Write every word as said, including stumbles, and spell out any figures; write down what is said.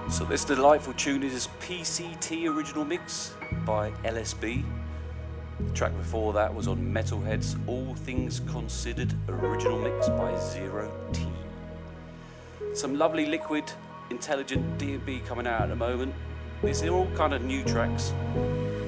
So this delightful tune is P C T original mix by L S B. The track before that was on Metalhead's All Things Considered original mix by Zero T. Some lovely liquid, intelligent D and B coming out at the moment. These are all kind of new tracks.